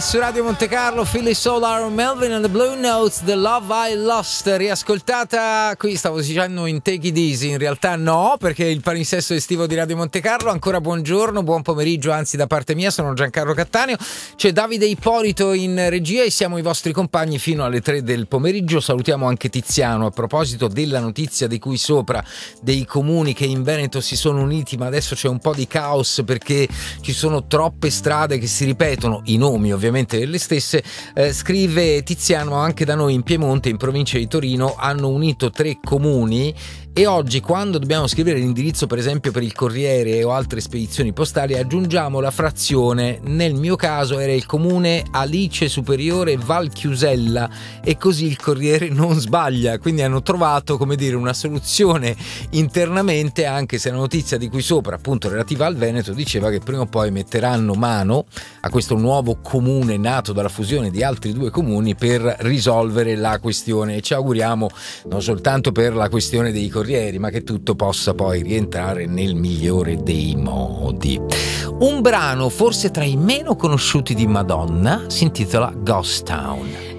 Su Radio Monte Carlo, Philly Solar, Melvin and the Blue Notes, The Love I Lost, riascoltata qui, stavo dicendo in Take It Easy, in realtà no, perché il palinsesto estivo di Radio Monte Carlo. Ancora buongiorno, buon pomeriggio, anzi da parte mia, sono Giancarlo Cattaneo, c'è Davide Ippolito in regia e siamo i vostri compagni fino alle 3 del pomeriggio. Salutiamo anche Tiziano a proposito della notizia di cui sopra, dei comuni che in Veneto si sono uniti, ma adesso c'è un po' di caos perché ci sono troppe strade che si ripetono, i nomi ovviamente le stesse. Scrive Tiziano, anche da noi in Piemonte, in provincia di Torino, hanno unito 3 comuni e oggi, quando dobbiamo scrivere l'indirizzo per esempio per il Corriere o altre spedizioni postali, aggiungiamo la frazione. Nel mio caso era il comune Alice Superiore Val Chiusella e così il Corriere non sbaglia. Quindi hanno trovato, come dire, una soluzione internamente, anche se la notizia di qui sopra, appunto relativa al Veneto, diceva che prima o poi metteranno mano a questo nuovo comune nato dalla fusione di altri 2 comuni per risolvere la questione. E ci auguriamo non soltanto per la questione dei corrieri, ma che tutto possa poi rientrare nel migliore dei modi. Un brano forse tra i meno conosciuti di Madonna si intitola Ghost Town.